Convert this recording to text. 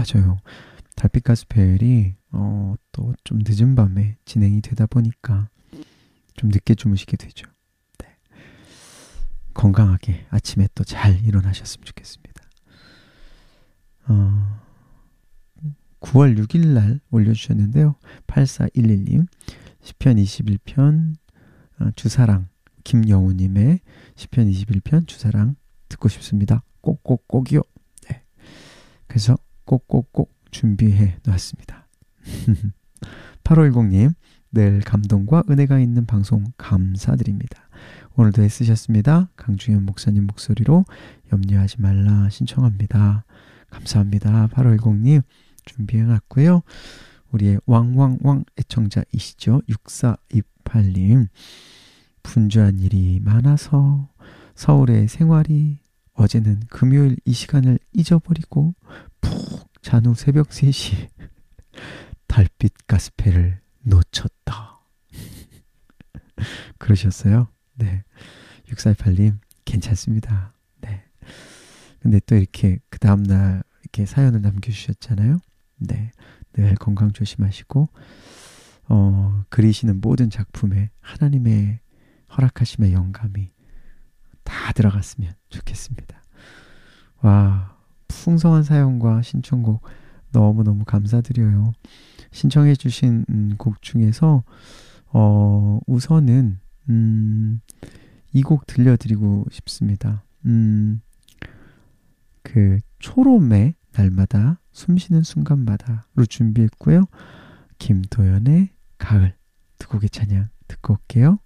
맞아요. 달빛 가스펠이 또 좀 늦은 밤에 진행이 되다 보니까 좀 늦게 주무시게 되죠. 네. 건강하게 아침에 또 잘 일어나셨으면 좋겠습니다. 어, 9월 6일 날 올려주셨는데요. 8411님 시편 21편 주사랑 김영우님의 시편 21편 주사랑 듣고 싶습니다. 꼭꼭꼭이요. 네. 그래서 꼭꼭꼭 준비해 놓았습니다. 8510님 늘 감동과 은혜가 있는 방송 감사드립니다. 오늘도 애쓰셨습니다. 강중현 목사님 목소리로 염려하지 말라 신청합니다. 감사합니다. 8510님 준비해놨고요. 우리의 왕왕왕 애청자이시죠. 6428님 분주한 일이 많아서 서울의 생활이 어제는 금요일 이 시간을 잊어버리고 푹 잔 후 새벽 3시 달빛 가스펠을 놓쳤다. 그러셨어요? 네. 6428님 괜찮습니다. 네. 근데 또 이렇게 그 다음날 이렇게 사연을 남겨주셨잖아요. 네. 늘 건강 조심하시고 그리시는 모든 작품에 하나님의 허락하심의 영감이 다 들어갔으면 좋겠습니다. 와, 풍성한 사연과 신청곡 너무너무 감사드려요. 신청해 주신 곡 중에서 우선은 이 곡 들려드리고 싶습니다. 그 초롬의 날마다 숨쉬는 순간마다로 준비했고요. 김도연의 가을 두 곡의 찬양 듣고 올게요.